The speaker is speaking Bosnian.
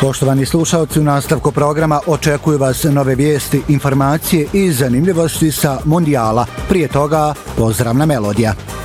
Poštovani slušalci, u nastavku programa očekuju vas nove vijesti, informacije i zanimljivosti sa Mundijala. Prije toga, pozdravna melodija.